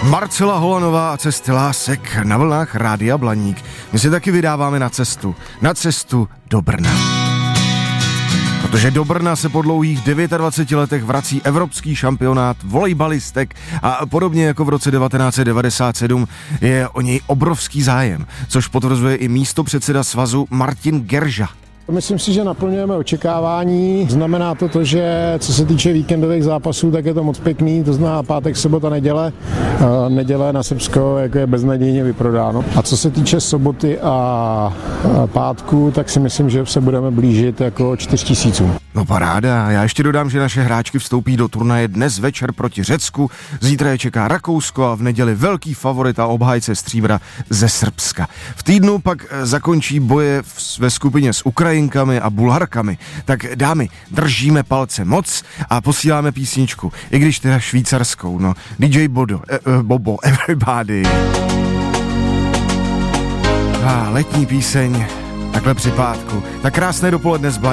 Marcela Holanová a Cesty lásek na vlnách Rádia Blaník. My se taky vydáváme na cestu do Brna. Protože do Brna se po dlouhých 29 letech vrací evropský šampionát volejbalistek a podobně jako v roce 1997 je o něj obrovský zájem, což potvrzuje i místopředseda svazu Martin Gerža. Myslím si, že naplňujeme očekávání. Znamená to, že co se týče víkendových zápasů, tak je to moc pěkný, to znamená pátek, sobota, neděle. Neděle na Srbsko jako je beznadějně vyprodáno. A co se týče soboty a pátku, tak si myslím, že se budeme blížit jako 4 000. No paráda, já ještě dodám, že naše hráčky vstoupí do turnaje dnes večer proti Řecku, zítra je čeká Rakousko a v neděli velký favorit a obhájce stříbra ze Srbska. V týdnu pak zakončí boje ve skupině s Ukrajinkami a Bulharkami. Tak dámy, držíme palce moc a posíláme písničku, i když teda švýcarskou, no. DJ Bobo, Everybody. Letní píseň, takhle při pátku. Tak krásné dopoledne z Blaníku.